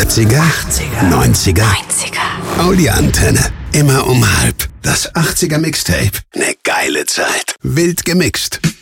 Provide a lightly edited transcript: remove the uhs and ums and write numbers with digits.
80er, 90er, Audi Antenne. Immer um halb. Das 80er Mixtape. Ne geile Zeit. Wild gemixt.